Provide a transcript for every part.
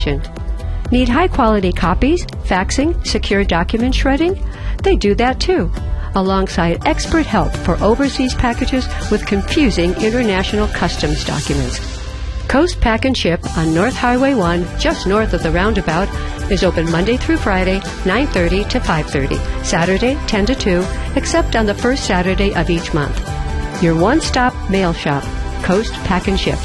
Need high-quality copies, faxing, secure document shredding? They do that too, alongside expert help for overseas packages with confusing international customs documents. Coast Pack and Ship on North Highway 1, just north of the roundabout, is open Monday through Friday, 9:30 to 5:30, Saturday, 10 to 2, except on the first Saturday of each month. Your one-stop mail shop, Coast Pack and Ship.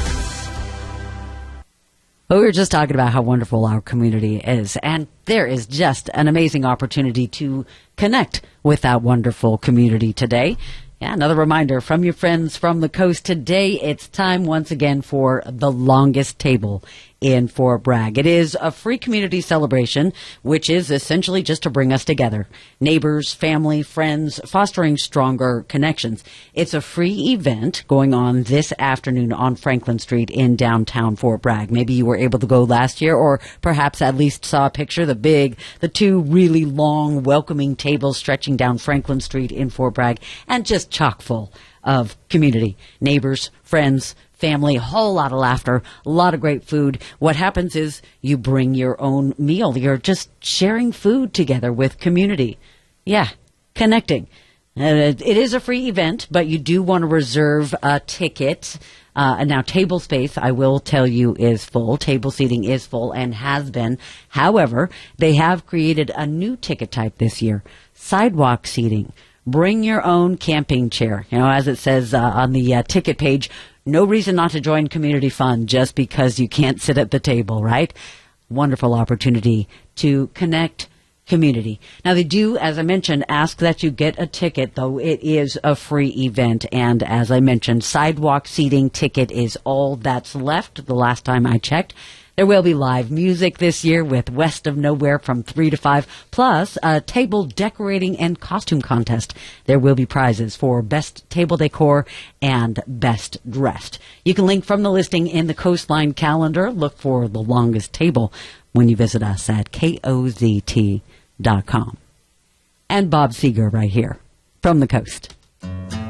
Well, we were just talking about how wonderful our community is, and there is just an amazing opportunity to connect with that wonderful community today. Yeah, another reminder from your friends from the coast. Today, it's time once again for the longest table in Fort Bragg. It is a free community celebration, which is essentially just to bring us together. Neighbors, family, friends, fostering stronger connections. It's a free event going on this afternoon on Franklin Street in downtown Fort Bragg. Maybe you were able to go last year, or perhaps at least saw a picture, the two really long, welcoming tables stretching down Franklin Street in Fort Bragg, and just chock full of community, neighbors, friends, family, a whole lot of laughter, a lot of great food. What happens is you bring your own meal. You're just sharing food together with community. Yeah, connecting. It is a free event, but you do want to reserve a ticket. And now table space, I will tell you, is full. Table seating is full and has been. However, they have created a new ticket type this year, sidewalk seating. Bring your own camping chair. You know, as it says on the ticket page, no reason not to join community fun just because you can't sit at the table, right? Wonderful opportunity to connect community. Now, they do, as I mentioned, ask that you get a ticket, though it is a free event. And as I mentioned, sidewalk seating ticket is all that's left the last time I checked. There will be live music this year with West of Nowhere from 3 to 5, plus a table decorating and costume contest. There will be prizes for best table decor and best dressed. You can link from the listing in the Coastline calendar. Look for the longest table when you visit us at KOZT.com. And Bob Seeger right here from the coast.